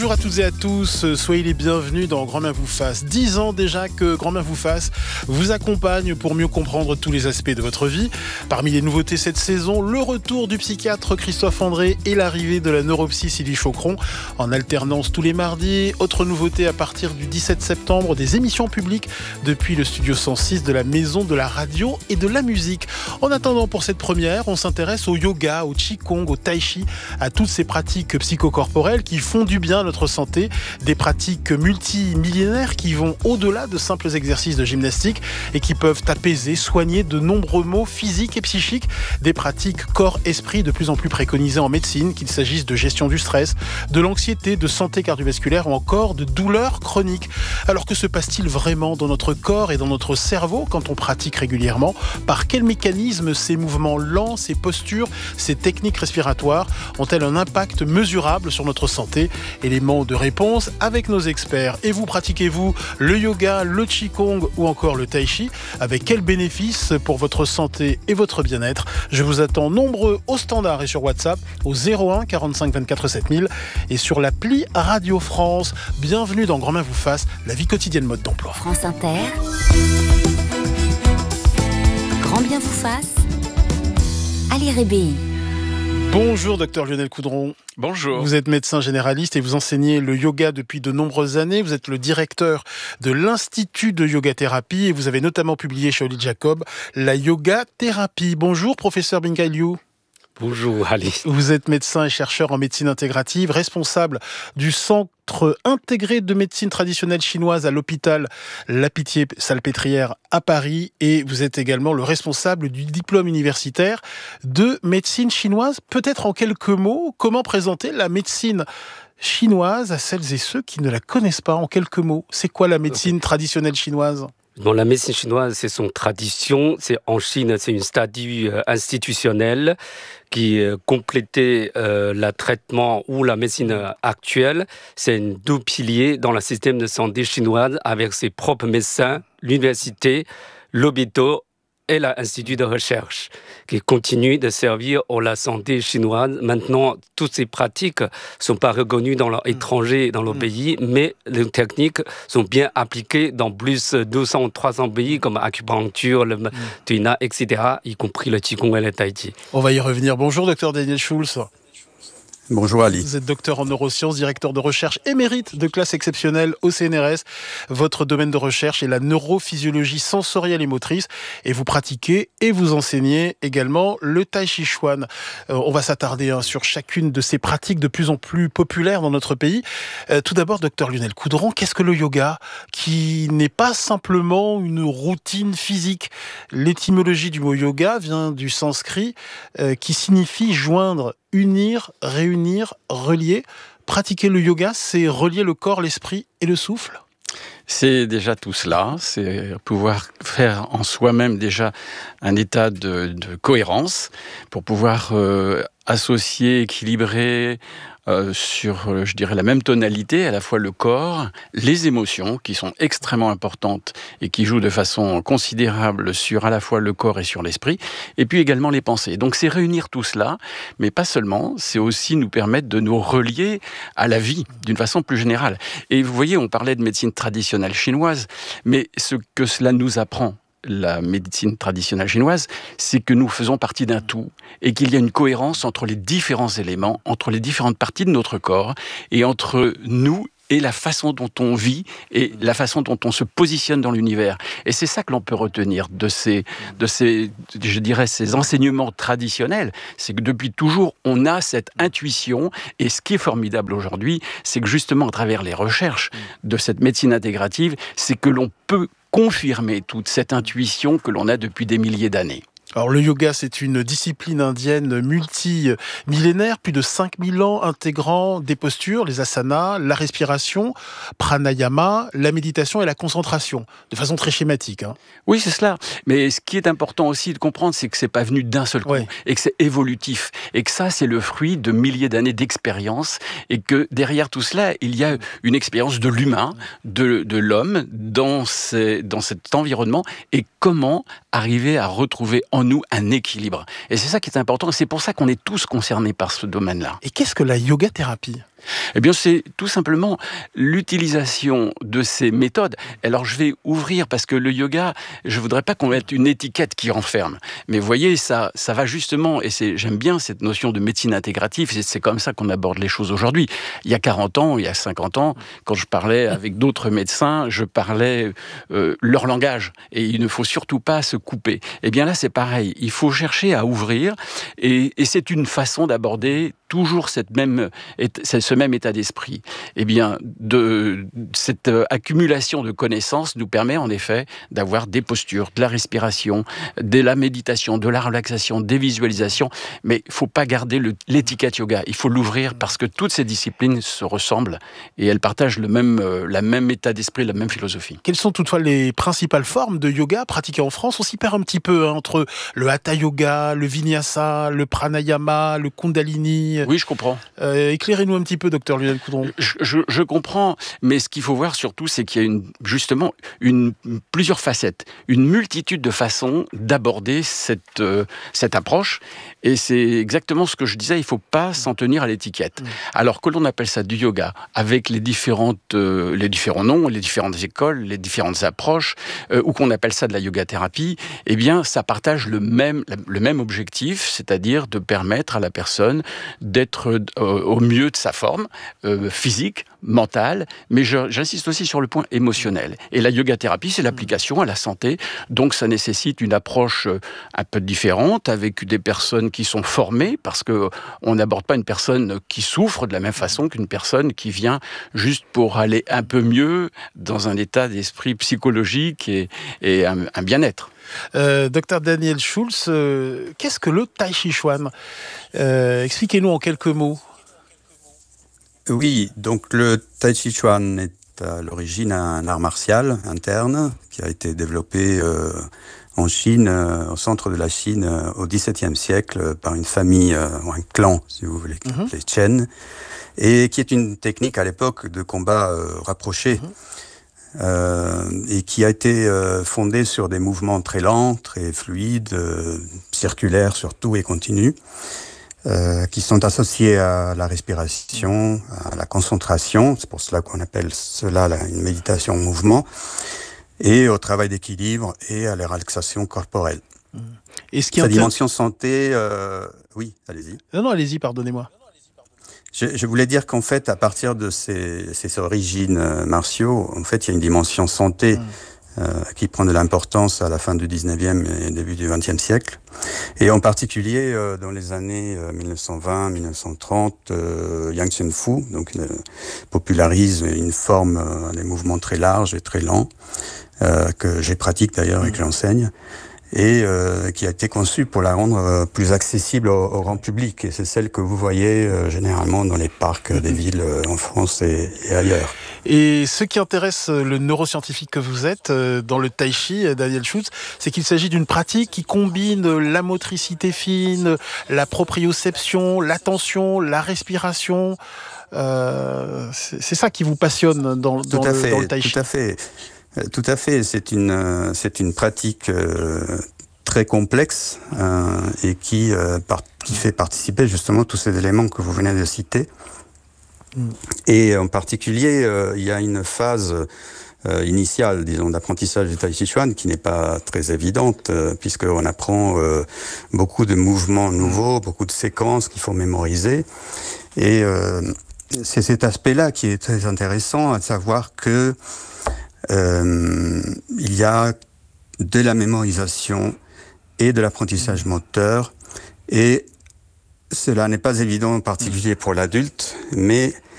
Bonjour à toutes et à tous, soyez les bienvenus dans Grand Bien vous fasse. 10 ans déjà que Grand Bien vous fasse vous accompagne pour mieux comprendre tous les aspects de votre vie. Parmi les nouveautés cette saison, le retour du psychiatre Christophe André et l'arrivée de la neuropsy Sylvie Chocron en alternance tous les mardis. Autre nouveauté à partir du 17 septembre, des émissions publiques depuis le studio 106 de la Maison de la Radio et de la Musique. En attendant, pour cette première, on s'intéresse au yoga, au qigong, au tai chi, à toutes ces pratiques psychocorporelles qui font du bien à notre santé, des pratiques multimillénaires qui vont au-delà de simples exercices de gymnastique et qui peuvent apaiser, soigner de nombreux maux physiques et psychiques, des pratiques corps-esprit de plus en plus préconisées en médecine, qu'il s'agisse de gestion du stress, de l'anxiété, de santé cardiovasculaire ou encore de douleurs chroniques. Alors que se passe-t-il vraiment dans notre corps et dans notre cerveau quand on pratique régulièrement? Par quel mécanisme ces mouvements lents, ces postures, ces techniques respiratoires ont-elles un impact mesurable sur notre santé? Éléments de réponse avec nos experts. Et vous, pratiquez-vous le yoga, le qigong ou encore le tai chi? Avec quels bénéfices pour votre santé et votre bien-être? Je vous attends nombreux au standard et sur WhatsApp au 01 45 24 7000 et sur l'appli Radio France. Bienvenue dans Grand Bien vous fasse, la vie quotidienne mode d'emploi. France Inter, Grand Bien vous fasse, Ali Rébéi. Bonjour docteur Lionel Coudron. Bonjour. Vous êtes médecin généraliste et vous enseignez le yoga depuis de nombreuses années. Vous êtes le directeur de l'Institut de Yoga Thérapie et vous avez notamment publié chez Oli Jacob la yoga thérapie. Bonjour professeur Bingailiou. Bonjour Ali. Vous êtes médecin et chercheur en médecine intégrative, responsable du Centre intégré de médecine traditionnelle chinoise à l'hôpital La Pitié-Salpêtrière à Paris et vous êtes également le responsable du diplôme universitaire de médecine chinoise. Peut-être en quelques mots, comment présenter la médecine chinoise à celles et ceux qui ne la connaissent pas en quelques mots? C'est quoi la médecine traditionnelle chinoise ? Bon, la médecine chinoise, c'est son tradition. En Chine, c'est une statut institutionnel qui complétait le traitement ou la médecine actuelle. C'est un deux piliers dans le système de santé chinoise avec ses propres médecins, l'université, l'hôpital et l'Institut de recherche qui continue de servir à la santé chinoise. Maintenant, toutes ces pratiques ne sont pas reconnues dans l'étranger, dans le pays, mais les techniques sont bien appliquées dans plus de 200 ou 300 pays comme l'acupuncture, le tuina, etc., y compris le qigong et le tai chi. On va y revenir. Bonjour, docteur Daniel Schulz. Bonjour Ali. Vous êtes docteur en neurosciences, directeur de recherche émérite de classe exceptionnelle au CNRS. Votre domaine de recherche est la neurophysiologie sensorielle et motrice et vous pratiquez et vous enseignez également le tai chi chuan. On va s'attarder sur chacune de ces pratiques de plus en plus populaires dans notre pays. Tout d'abord, docteur Lionel Coudron, qu'est-ce que le yoga qui n'est pas simplement une routine physique? L'étymologie du mot yoga vient du sanskrit qui signifie joindre, unir, réunir, relier. Pratiquer le yoga, c'est relier le corps, l'esprit et le souffle? C'est déjà tout cela, c'est pouvoir faire en soi-même déjà un état de cohérence pour pouvoir associer, équilibrer sur, je dirais, la même tonalité, à la fois le corps, les émotions qui sont extrêmement importantes et qui jouent de façon considérable sur à la fois le corps et sur l'esprit, et puis également les pensées. Donc c'est réunir tout cela, mais pas seulement, c'est aussi nous permettre de nous relier à la vie d'une façon plus générale. Et vous voyez, on parlait de médecine traditionnelle chinoise, mais ce que cela nous apprend, la médecine traditionnelle chinoise, c'est que nous faisons partie d'un tout et qu'il y a une cohérence entre les différents éléments, entre les différentes parties de notre corps et entre nous et la façon dont on vit et la façon dont on se positionne dans l'univers. Et c'est ça que l'on peut retenir de ces, je dirais, ces enseignements traditionnels. C'est que depuis toujours, on a cette intuition. Et ce qui est formidable aujourd'hui, c'est que justement, à travers les recherches de cette médecine intégrative, c'est que l'on peut confirmer toute cette intuition que l'on a depuis des milliers d'années. Alors le yoga, c'est une discipline indienne multimillénaire, plus de 5000 ans, intégrant des postures, les asanas, la respiration, pranayama, la méditation et la concentration, de façon très schématique. Oui, c'est cela. Mais ce qui est important aussi de comprendre, c'est que c'est pas venu d'un seul coup, et que c'est évolutif, et que ça, c'est le fruit de milliers d'années d'expérience, et que derrière tout cela, il y a une expérience de l'humain, de l'homme, dans cet environnement, et comment arriver à retrouver en nous un équilibre. Et c'est ça qui est important, c'est pour ça qu'on est tous concernés par ce domaine-là. Et qu'est-ce que la yoga thérapie ? Eh bien, c'est tout simplement l'utilisation de ces méthodes. Alors, je vais ouvrir parce que le yoga, je voudrais pas qu'on mette une étiquette qui renferme. Mais vous voyez, ça va justement, et j'aime bien cette notion de médecine intégrative, c'est comme ça qu'on aborde les choses aujourd'hui. Il y a 40 ans, il y a 50 ans, quand je parlais avec d'autres médecins, je parlais leur langage. Et il ne faut surtout pas se couper. Eh bien là, c'est pareil. Il faut chercher à ouvrir. Et c'est une façon d'aborder toujours ce même état d'esprit. Eh bien, cette accumulation de connaissances nous permet en effet d'avoir des postures, de la respiration, de la méditation, de la relaxation, des visualisations. Mais il ne faut pas garder l'étiquette yoga. Il faut l'ouvrir parce que toutes ces disciplines se ressemblent et elles partagent la même état d'esprit, la même philosophie. Quelles sont toutefois les principales formes de yoga pratiquées en France? On s'y perd un petit peu entre le hatha yoga, le vinyasa, le pranayama, le kundalini. Oui, je comprends. Éclairez-nous un petit peu, docteur Lionel Coudron. Je comprends, mais ce qu'il faut voir surtout, c'est qu'il y a plusieurs facettes, une multitude de façons d'aborder cette approche. Et c'est exactement ce que je disais, il ne faut pas s'en tenir à l'étiquette. Alors que l'on appelle ça du yoga, avec les différents noms, les différentes écoles, les différentes approches, ou qu'on appelle ça de la yoga-thérapie, eh bien, ça partage le même objectif, c'est-à-dire de permettre à la personne d'être au mieux de sa forme physique, mentale, mais j'insiste aussi sur le point émotionnel. Et la yoga-thérapie, c'est l'application à la santé, donc ça nécessite une approche un peu différente, avec des personnes qui sont formées, parce qu'on n'aborde pas une personne qui souffre de la même façon qu'une personne qui vient juste pour aller un peu mieux dans un état d'esprit psychologique et un bien-être. Docteur Daniel Schulz, qu'est-ce que le Tai Chi Chuan? Expliquez-nous en quelques mots. Oui, donc le Tai Chi Chuan est à l'origine un art martial interne qui a été développé en Chine, au centre de la Chine, au XVIIe siècle, par une famille, ou un clan, si vous voulez, les Chen, et qui est une technique à l'époque de combat rapproché, et qui a été fondée sur des mouvements très lents, très fluides, circulaires surtout et continus, qui sont associés à la respiration, à la concentration, c'est pour cela qu'on appelle cela une méditation en mouvement, et au travail d'équilibre et à la relaxation corporelle. Sa dimension santé, oui, allez-y. Non, allez-y, pardonnez-moi. Je voulais dire qu'en fait, à partir de ces origines martiaux, en fait, il y a une dimension santé qui prend de l'importance à la fin du 19e et début du 20e siècle. Et en particulier, dans les années 1920-1930, Yang Chen-Fu popularise une forme, des mouvements très larges et très lents, que j'ai pratique d'ailleurs et que j'enseigne, et qui a été conçue pour la rendre plus accessible au grand public. Et c'est celle que vous voyez généralement dans les parcs des villes en France et ailleurs. Et ce qui intéresse le neuroscientifique que vous êtes dans le Tai Chi, Daniel Schulz, c'est qu'il s'agit d'une pratique qui combine la motricité fine, la proprioception, l'attention, la respiration. C'est ça qui vous passionne dans le Tai Chi. Tout à fait. Tout à fait. C'est une pratique très complexe et qui fait participer justement tous ces éléments que vous venez de citer. Et en particulier, il y a une phase initiale, disons, d'apprentissage du Tai Chi Chuan qui n'est pas très évidente, puisqu'on apprend beaucoup de mouvements nouveaux, beaucoup de séquences qu'il faut mémoriser. Et c'est cet aspect-là qui est très intéressant, à savoir que il y a de la mémorisation et de l'apprentissage moteur, et cela n'est pas évident en particulier pour l'adulte, mais